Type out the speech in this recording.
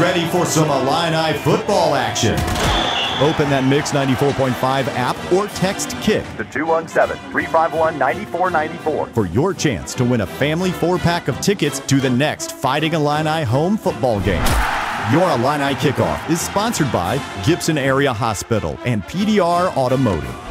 ready for some Illini football action. Open that Mix 94.5 app or text KICK to 217-351-9494 for your chance to win a family 4-pack of tickets to the next Fighting Illini home football game. Your Illini Kickoff is sponsored by Gibson Area Hospital and PDR Automotive.